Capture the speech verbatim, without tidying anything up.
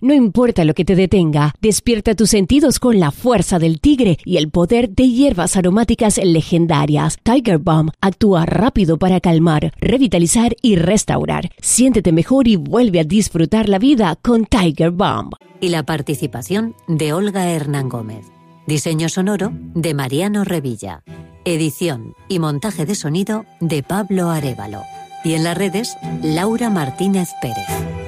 No importa lo que te detenga, despierta tus sentidos con la fuerza del tigre y el poder de hierbas aromáticas legendarias. Tiger Balm actúa rápido para calmar, revitalizar y restaurar. Siéntete mejor y vuelve a disfrutar la vida con Tiger Balm. Y la participación de Olga Hernán Gómez. Diseño sonoro de Mariano Revilla. Edición y montaje de sonido de Pablo Arévalo. Y en las redes, Laura Martínez Pérez.